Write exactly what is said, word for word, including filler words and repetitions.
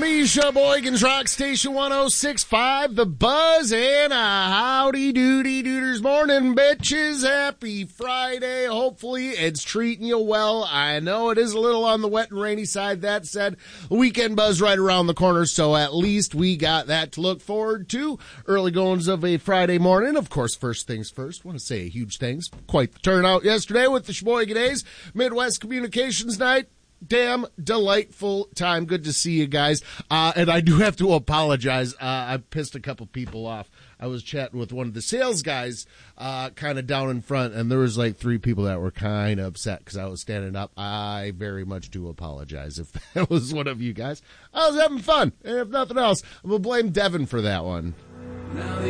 B Show, Boygan's Rock Station one oh six point five, The Buzz, and a howdy doody dooders morning, bitches. Happy Friday. Hopefully it's treating you well. I know it is a little on the wet and rainy side. That said, the weekend buzz right around the corner, so at least we got that to look forward to. Early goings of a Friday morning. Of course, first things first, want to say huge thanks. Quite the turnout yesterday with the Sheboygan A's Midwest Communications Night. Damn delightful time. Good to see you guys. Uh, and I do have to apologize. Uh, I pissed a couple people off. I was chatting with one of the sales guys uh, kind of down in front, and there was like three people that were kind of upset because I was standing up. I very much do apologize if that was one of you guys. I was having fun. And if nothing else, I'm going to blame Devin for that one. Now